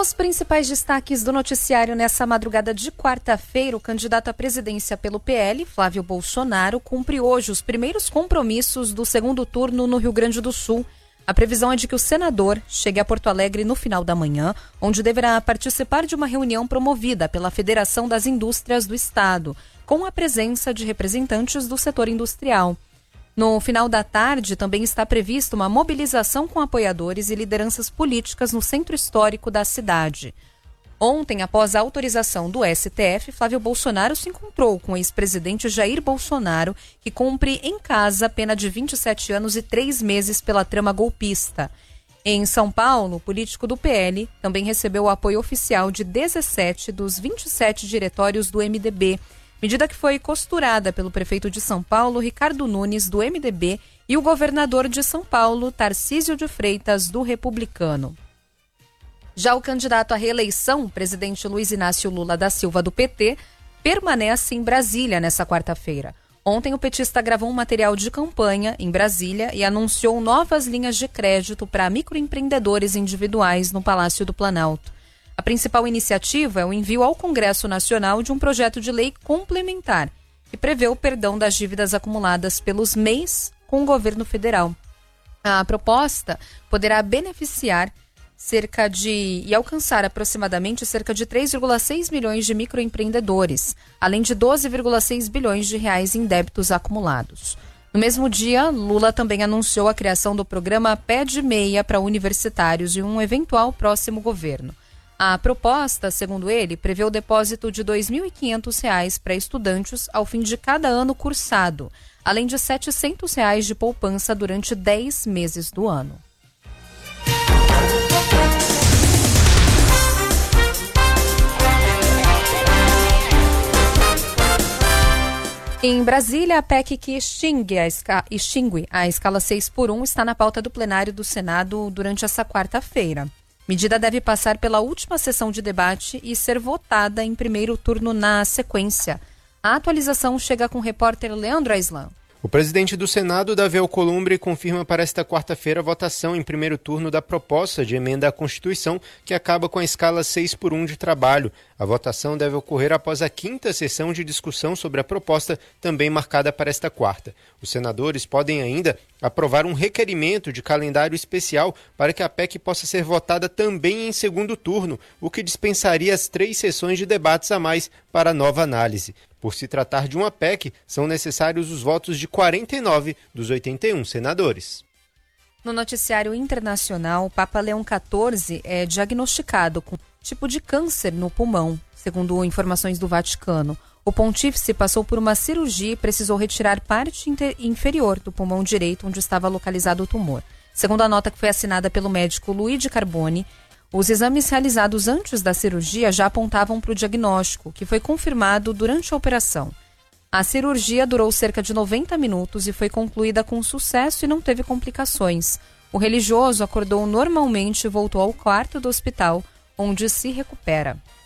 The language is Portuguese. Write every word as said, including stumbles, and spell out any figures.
Nos principais destaques do noticiário nessa madrugada de quarta-feira, o candidato à presidência pelo P L, Flávio Bolsonaro, cumpre hoje os primeiros compromissos do segundo turno no Rio Grande do Sul. A previsão é de que o senador chegue a Porto Alegre no final da manhã, onde deverá participar de uma reunião promovida pela Federação das Indústrias do Estado, com a presença de representantes do setor industrial. No final da tarde, também está prevista uma mobilização com apoiadores e lideranças políticas no centro histórico da cidade. Ontem, após a autorização do S T F, Flávio Bolsonaro se encontrou com o ex-presidente Jair Bolsonaro, que cumpre em casa pena de vinte e sete anos e três meses pela trama golpista. Em São Paulo, o político do P L também recebeu o apoio oficial de dezessete dos vinte e sete diretórios do M D B, medida que foi costurada pelo prefeito de São Paulo, Ricardo Nunes, do M D B, e o governador de São Paulo, Tarcísio de Freitas, do Republicano. Já o candidato à reeleição, o presidente Luiz Inácio Lula da Silva, do P T, permanece em Brasília nesta quarta-feira. Ontem, o petista gravou um material de campanha em Brasília e anunciou novas linhas de crédito para microempreendedores individuais no Palácio do Planalto. A principal iniciativa é o envio ao Congresso Nacional de um projeto de lei complementar, que prevê o perdão das dívidas acumuladas pelos M E Is com o governo federal. A proposta poderá beneficiar cerca de e alcançar aproximadamente cerca de três vírgula seis milhões de microempreendedores, além de doze vírgula seis bilhões de reais em débitos acumulados. No mesmo dia, Lula também anunciou a criação do programa Pé de Meia para universitários e um eventual próximo governo. A proposta, segundo ele, prevê o depósito de dois mil e quinhentos reais para estudantes ao fim de cada ano cursado, além de setecentos reais de poupança durante dez meses do ano. Em Brasília, a P E C que extingue a, esca... extingue a escala seis por um está na pauta do plenário do Senado durante essa quarta-feira. Medida deve passar pela última sessão de debate e ser votada em primeiro turno na sequência. A atualização chega com o repórter Leandro Aislan. O presidente do Senado, Davi Alcolumbre, confirma para esta quarta-feira a votação em primeiro turno da proposta de emenda à Constituição que acaba com a escala seis por um de trabalho. A votação deve ocorrer após a quinta sessão de discussão sobre a proposta, também marcada para esta quarta. Os senadores podem ainda aprovar um requerimento de calendário especial para que a P E C possa ser votada também em segundo turno, o que dispensaria as três sessões de debates a mais para nova análise. Por se tratar de uma P E C, são necessários os votos de quarenta e nove dos oitenta e um senadores. No noticiário internacional, o Papa Leão quatorze é diagnosticado com tipo de câncer no pulmão, segundo informações do Vaticano. O pontífice passou por uma cirurgia e precisou retirar parte inferior do pulmão direito, onde estava localizado o tumor. Segundo a nota que foi assinada pelo médico Luigi Carboni, os exames realizados antes da cirurgia já apontavam para o diagnóstico, que foi confirmado durante a operação. A cirurgia durou cerca de noventa minutos e foi concluída com sucesso e não teve complicações. O religioso acordou normalmente e voltou ao quarto do hospital, onde se recupera.